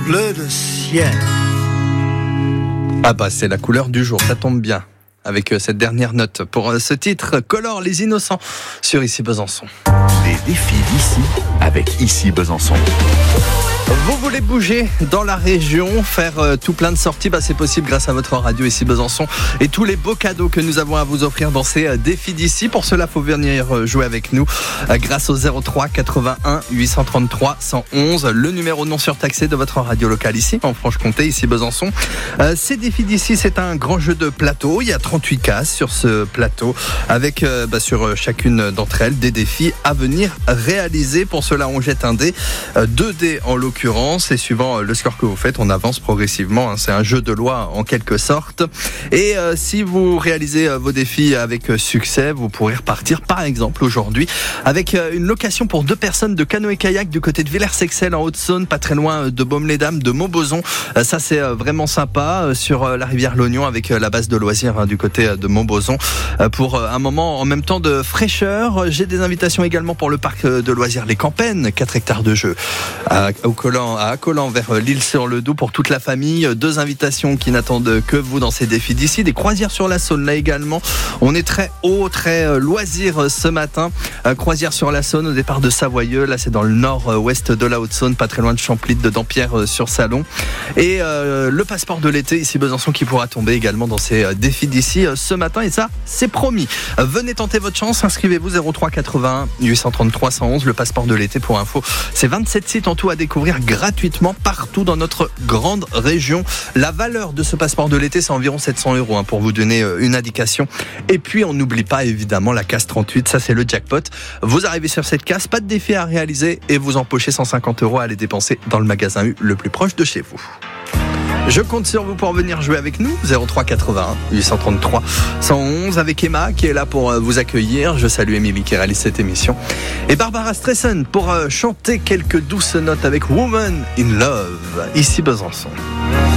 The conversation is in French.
bleu de ciel. Ah bah c'est la couleur du jour, ça tombe bien. Avec cette dernière note pour ce titre, Colore les innocents sur Ici Besançon. Les défis d'ici avec Ici Besançon. Vous voulez bouger dans la région, faire tout plein de sorties, c'est possible grâce à votre radio Ici Besançon et tous les beaux cadeaux que nous avons à vous offrir dans ces défis d'ici. Pour cela, il faut venir jouer avec nous grâce au 03 81 833 111, le numéro non surtaxé de votre radio locale ici en Franche-Comté, Ici Besançon. Ces défis d'ici, c'est un grand jeu de plateau. Il y a 38 cases sur ce plateau avec sur chacune d'entre elles des défis à venir réaliser. Pour cela, on jette un dé, 2 dés en l'occurrence, et suivant le score que vous faites, on avance progressivement. C'est un jeu de loi en quelque sorte. Et si vous réalisez vos défis avec succès, vous pourrez repartir par exemple aujourd'hui avec une location pour 2 personnes de canoë-kayak du côté de Villers-Sexel en Haute-Saône, pas très loin de Baume-les-Dames, de Montbozon. Ça c'est vraiment sympa sur la rivière Lognon avec la base de loisirs du côté de Montbozon pour un moment en même temps de fraîcheur. J'ai des invitations également pour le parc de loisirs Les Campagnes, 4 hectares de jeu à Accolant vers l'Île-sur-le-Doubs pour toute la famille. 2 invitations qui n'attendent que vous dans ces défis d'ici. Des croisières sur la Saône là également. On est très haut, très loisir ce matin. Croisière sur la Saône au départ de Savoyeux. Là c'est dans le nord-ouest de la Haute-Saône, pas très loin de Champlit, de Dampierre sur Salon. Et le passeport de l'été ici Besançon qui pourra tomber également dans ces défis d'ici ce matin. Et ça c'est promis. Venez tenter votre chance. Inscrivez-vous 03 81 833 111. Le passeport de l'été pour info. C'est 27 sites en tout à découvrir gratuitement partout dans notre grande région. La valeur de ce passeport de l'été, c'est environ 700 € pour vous donner une indication. Et puis, on n'oublie pas évidemment la case 38, ça c'est le jackpot. Vous arrivez sur cette case, pas de défi à réaliser et vous empochez 150 € à aller dépenser dans le magasin U le plus proche de chez vous. Je compte sur vous pour venir jouer avec nous, 03 81 833 111 avec Emma qui est là pour vous accueillir. Je salue Émilie qui réalise cette émission. Et Barbara Streisand pour chanter quelques douces notes avec Woman in Love, ici Besançon.